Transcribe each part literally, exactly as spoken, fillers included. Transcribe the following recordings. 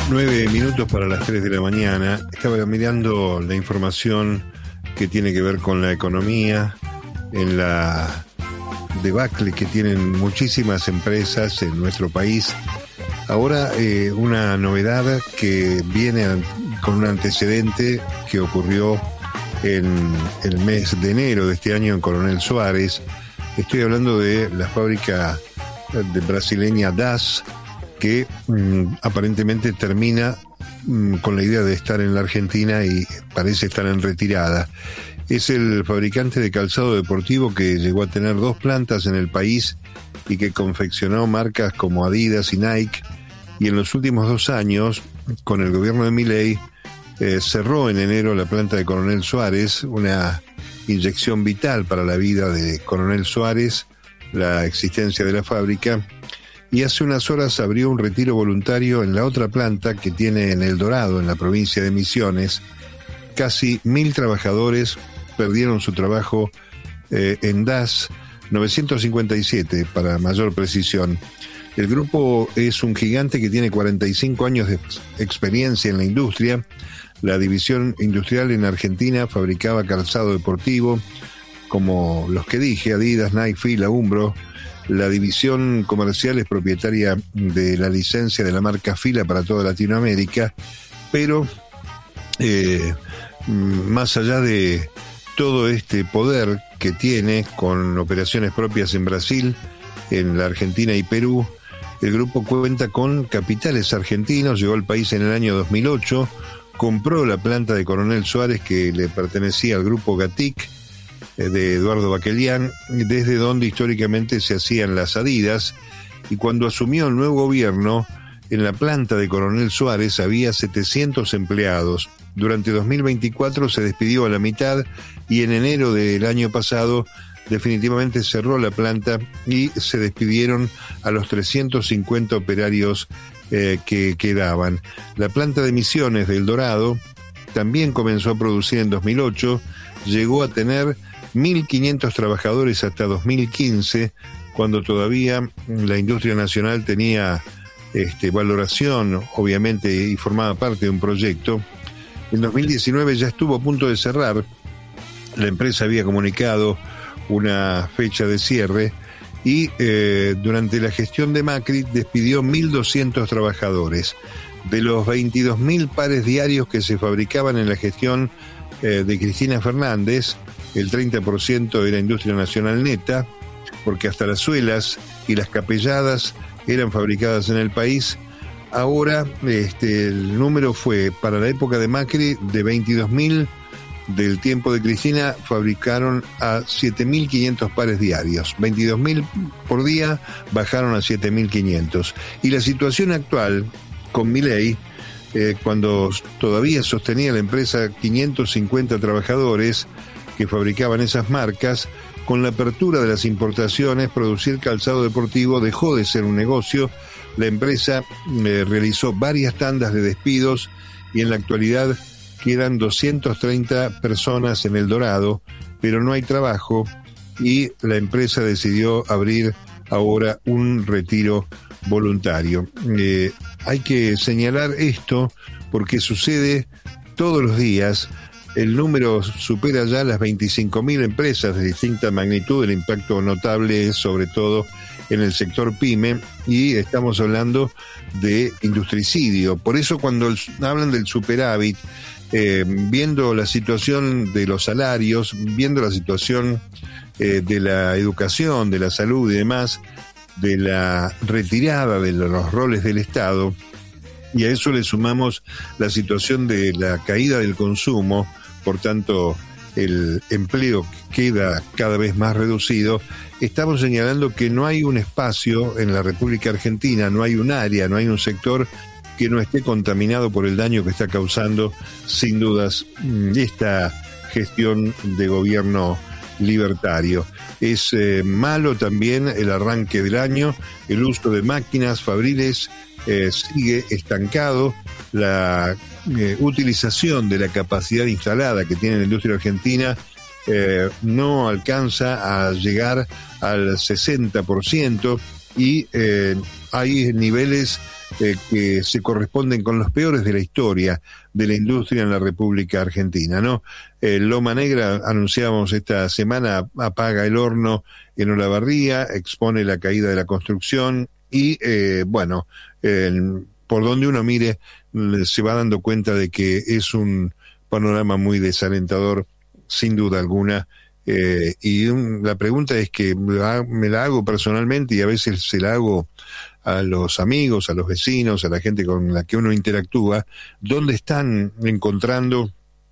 Nueve minutos para las tres de la mañana. Estaba mirando la información que tiene que ver con la economía, en la debacle que tienen muchísimas empresas en nuestro país. Ahora eh, una novedad que viene con un antecedente que ocurrió en el mes de enero de este año en Coronel Suárez. Estoy hablando de la fábrica de brasileña D A S, que mmm, aparentemente termina mmm, con la idea de estar en la Argentina y parece estar en retirada. Es el fabricante de calzado deportivo que llegó a tener dos plantas en el país y que confeccionó marcas como Adidas y Nike, y en los últimos dos años, con el gobierno de Milei, eh, cerró en enero la planta de Coronel Suárez, una inyección vital para la vida de Coronel Suárez, la existencia de la fábrica. Y hace unas horas abrió un retiro voluntario en la otra planta que tiene en El Dorado, en la provincia de Misiones. Casi mil trabajadores perdieron su trabajo eh, en D A S, novecientos cincuenta y siete para mayor precisión. El grupo es un gigante que tiene cuarenta y cinco años de experiencia en la industria. La división industrial en Argentina fabricaba calzado deportivo, como los que dije, Adidas, Nike, Fila, Umbro. La división comercial es propietaria de la licencia de la marca Fila para toda Latinoamérica, pero eh, más allá de todo este poder que tiene con operaciones propias en Brasil, en la Argentina y Perú, el grupo cuenta con capitales argentinos. Llegó al país en el año dos mil ocho, compró la planta de Coronel Suárez que le pertenecía al grupo Gatic, de Eduardo Baquelián, desde donde históricamente se hacían las Adidas, y cuando asumió el nuevo gobierno, en la planta de Coronel Suárez había setecientos empleados. Durante dos mil veinticuatro se despidió a la mitad y en enero del año pasado definitivamente cerró la planta y se despidieron a los trescientos cincuenta operarios eh, que quedaban. La planta de Misiones de El Dorado también comenzó a producir en dos mil ocho, llegó a tener mil quinientos trabajadores hasta dos mil quince, cuando todavía la industria nacional tenía este, valoración, obviamente, y formaba parte de un proyecto. En dos mil diecinueve ya estuvo a punto de cerrar. La empresa había comunicado una fecha de cierre y eh, durante la gestión de Macri despidió mil doscientos trabajadores. De los veintidós mil pares diarios que se fabricaban en la gestión eh, de Cristina Fernández, el treinta por ciento era industria nacional neta, porque hasta las suelas y las capelladas eran fabricadas en el país. Ahora este, el número fue, para la época de Macri, de veintidós mil, del tiempo de Cristina fabricaron a siete mil quinientos pares diarios. veintidós mil por día bajaron a siete mil quinientos. Y la situación actual, con Milei, eh, cuando todavía sostenía la empresa quinientos cincuenta trabajadores que fabricaban esas marcas, con la apertura de las importaciones, producir calzado deportivo dejó de ser un negocio. La empresa eh, realizó varias tandas de despidos y en la actualidad quedan doscientas treinta personas en El Dorado, pero no hay trabajo y la empresa decidió abrir ahora un retiro voluntario. Eh, hay que señalar esto porque sucede todos los días. El número supera ya las veinticinco mil empresas de distinta magnitud. El impacto notable es sobre todo en el sector pyme y estamos hablando de industricidio. Por eso cuando el, hablan del superávit, eh, viendo la situación de los salarios, viendo la situación eh, de la educación, de la salud y demás, de la retirada de los roles del Estado, y a eso le sumamos la situación de la caída del consumo, por tanto el empleo queda cada vez más reducido, estamos señalando que no hay un espacio en la República Argentina, no hay un área, no hay un sector que no esté contaminado por el daño que está causando, sin dudas, esta gestión de gobierno libertario. Es eh, malo también el arranque del año, el uso de máquinas fabriles eh, sigue estancado, la eh, utilización de la capacidad instalada que tiene la industria argentina eh, no alcanza a llegar al sesenta por ciento y eh, hay niveles eh, que se corresponden con los peores de la historia de la industria en la República Argentina, ¿no? Eh, Loma Negra, anunciábamos esta semana, apaga el horno en Olavarría, expone la caída de la construcción y, eh, bueno, eh, por donde uno mire, se va dando cuenta de que es un panorama muy desalentador, sin duda alguna. Eh, y un, la pregunta es que me la hago personalmente y a veces se la hago a los amigos, a los vecinos, a la gente con la que uno interactúa, ¿dónde están encontrando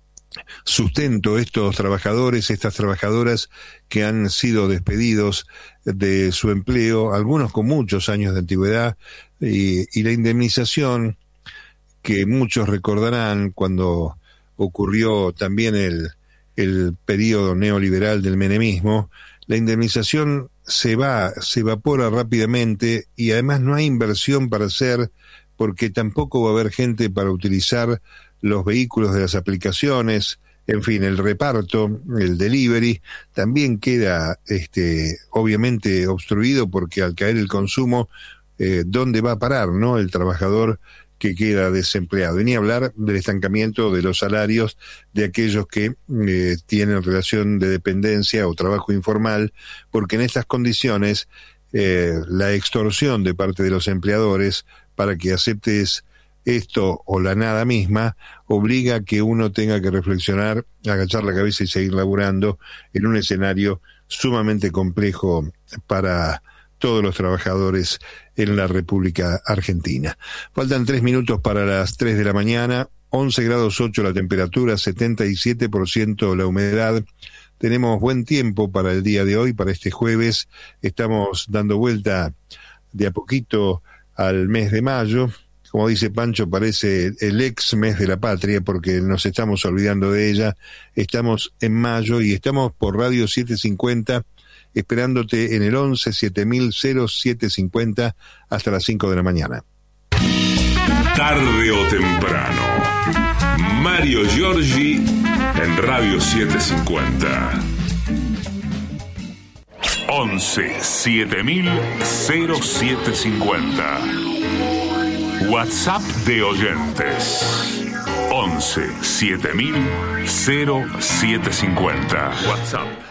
sustento estos trabajadores, estas trabajadoras que han sido despedidos de su empleo, algunos con muchos años de antigüedad, y, y la indemnización que muchos recordarán cuando ocurrió también el, el periodo neoliberal del menemismo? La indemnización se va, se evapora rápidamente y además no hay inversión para hacer, porque tampoco va a haber gente para utilizar los vehículos de las aplicaciones. En fin, el reparto, el delivery, también queda este, obviamente obstruido, porque al caer el consumo, eh, ¿dónde va a parar, no? El trabajador que queda desempleado. Y ni hablar del estancamiento de los salarios de aquellos que eh, tienen relación de dependencia o trabajo informal, porque en estas condiciones eh, la extorsión de parte de los empleadores para que aceptes esto o la nada misma obliga a que uno tenga que reflexionar, agachar la cabeza y seguir laburando en un escenario sumamente complejo para todos los trabajadores en la República Argentina. Faltan tres minutos para las tres de la mañana, once grados ocho la temperatura, setenta y siete por ciento la humedad. Tenemos buen tiempo para el día de hoy, para este jueves. Estamos dando vuelta de a poquito al mes de mayo. Como dice Pancho, parece el ex mes de la patria, porque nos estamos olvidando de ella. Estamos en mayo y estamos por Radio setecientos cincuenta, esperándote en el once siete mil setecientos cincuenta hasta las cinco de la mañana. Tarde o temprano, Mario Giorgi en Radio setecientos cincuenta. once siete mil setecientos cincuenta. WhatsApp de oyentes. once siete mil setecientos cincuenta. WhatsApp.